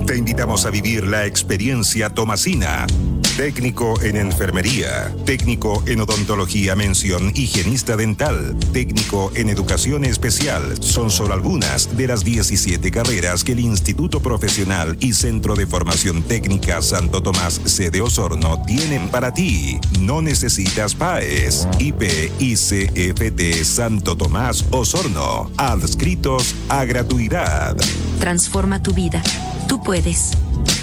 Te invitamos a vivir la experiencia Tomasina. Técnico en enfermería, técnico en odontología mención higienista dental, técnico en educación especial. Son solo algunas de las 17 carreras que el Instituto Profesional y Centro de Formación Técnica Santo Tomás sede Osorno tienen para ti. No necesitas PAES. IP ICFT Santo Tomás Osorno. Adscritos a gratuidad. Transforma tu vida. Tú puedes.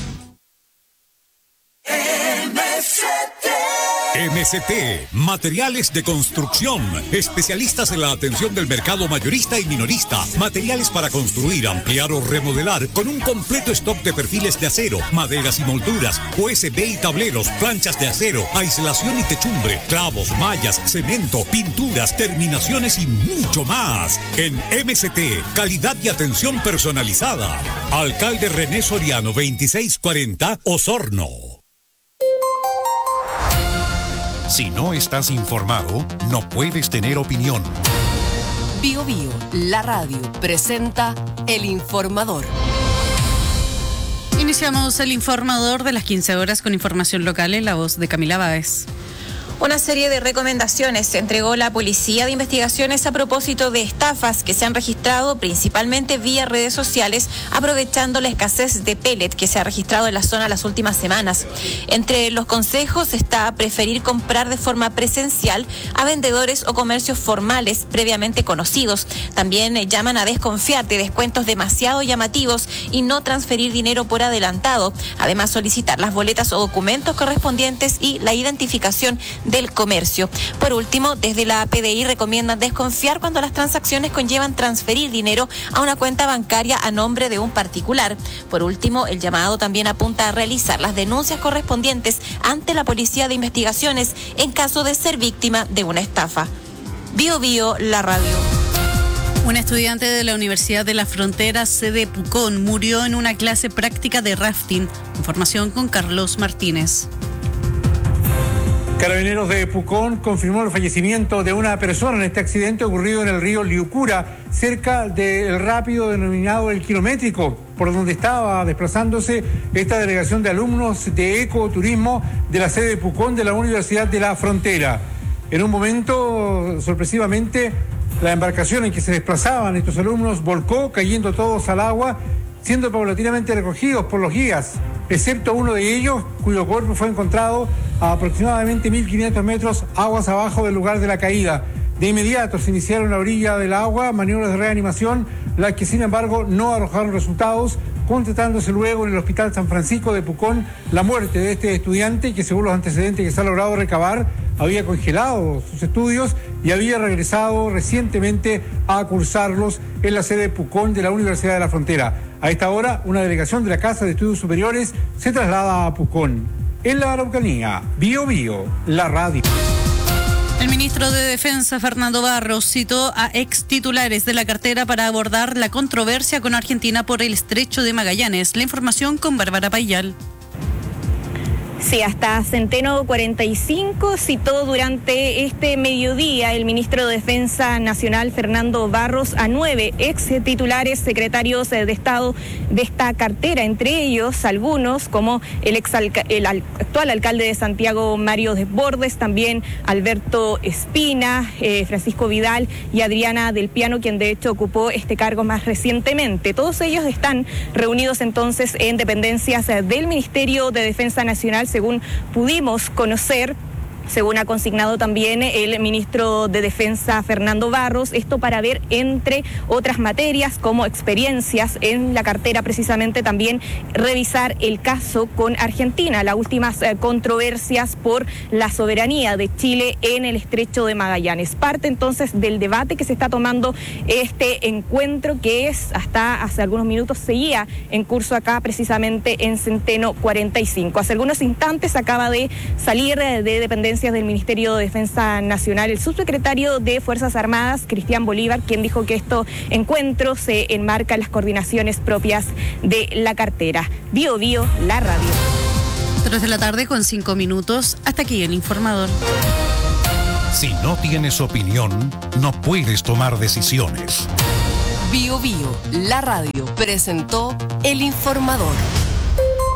MCT, materiales de construcción, especialistas en la atención del mercado mayorista y minorista, materiales para construir, ampliar o remodelar, con un completo stock de perfiles de acero, maderas y molduras, USB y tableros, planchas de acero, aislación y techumbre, clavos, mallas, cemento, pinturas, terminaciones y mucho más. En MCT, calidad y atención personalizada. Alcalde René Soriano, 2640, Osorno. Si no estás informado, no puedes tener opinión. Bio Bio, la radio, presenta El Informador. Iniciamos El Informador de las 15 horas con información local en la voz de Camila Báez. Una serie de recomendaciones se entregó la Policía de Investigaciones a propósito de estafas que se han registrado principalmente vía redes sociales, aprovechando la escasez de pellet que se ha registrado en la zona las últimas semanas. Entre los consejos está preferir comprar de forma presencial a vendedores o comercios formales previamente conocidos. También llaman a desconfiar de descuentos demasiado llamativos y no transferir dinero por adelantado. Además, solicitar las boletas o documentos correspondientes y la identificación del comercio. Por último, desde la PDI recomiendan desconfiar cuando las transacciones conllevan transferir dinero a una cuenta bancaria a nombre de un particular. Por último, el llamado también apunta a realizar las denuncias correspondientes ante la Policía de Investigaciones en caso de ser víctima de una estafa. Bio Bio, la radio. Un estudiante de la Universidad de la Frontera, sede Pucón, murió en una clase práctica de rafting. Información con Carlos Martínez. Carabineros de Pucón confirmó el fallecimiento de una persona en este accidente ocurrido en el río Liucura, cerca del rápido denominado El Kilométrico, por donde estaba desplazándose esta delegación de alumnos de ecoturismo de la sede de Pucón de la Universidad de la Frontera. En un momento, sorpresivamente, la embarcación en que se desplazaban estos alumnos volcó, cayendo todos al agua, siendo paulatinamente recogidos por los guías, excepto uno de ellos, cuyo cuerpo fue encontrado a aproximadamente 1.500 metros aguas abajo del lugar de la caída. De inmediato se iniciaron a la orilla del agua maniobras de reanimación, las que sin embargo no arrojaron resultados, constatándose luego en el Hospital San Francisco de Pucón la muerte de este estudiante que, según los antecedentes que se ha logrado recabar, había congelado sus estudios y había regresado recientemente a cursarlos en la sede de Pucón de la Universidad de la Frontera. A esta hora, una delegación de la Casa de Estudios Superiores se traslada a Pucón. En la Araucanía, Bio Bio, la radio. El ministro de Defensa, Fernando Barros, citó a ex titulares de la cartera para abordar la controversia con Argentina por el Estrecho de Magallanes. La información con Bárbara Payal. Sí, hasta Centeno 45 citó durante este mediodía el ministro de Defensa Nacional, Fernando Barros, a 9 ex titulares secretarios de Estado de esta cartera, entre ellos algunos como el actual alcalde de Santiago, Mario Desbordes, también Alberto Espina, Francisco Vidal y Adriana del Piano, quien de hecho ocupó este cargo más recientemente. Todos ellos están reunidos entonces en dependencias del Ministerio de Defensa Nacional, según pudimos conocer, según ha consignado también el ministro de Defensa, Fernando Barros, esto para ver, entre otras materias, como experiencias en la cartera, precisamente también revisar el caso con Argentina, las últimas controversias por la soberanía de Chile en el Estrecho de Magallanes. Parte entonces del debate que se está tomando este encuentro, que es hasta hace algunos minutos seguía en curso acá precisamente en Centeno 45. Hace algunos instantes acaba de salir de dependencia del Ministerio de Defensa Nacional el subsecretario de Fuerzas Armadas, Cristian Bolívar, quien dijo que estos encuentros se enmarcan en las coordinaciones propias de la cartera. Bio Bio, la radio. 3 de la tarde con 5 minutos. Hasta aquí el informador. Si no tienes opinión, no puedes tomar decisiones. Bio Bio, la radio, presentó El Informador.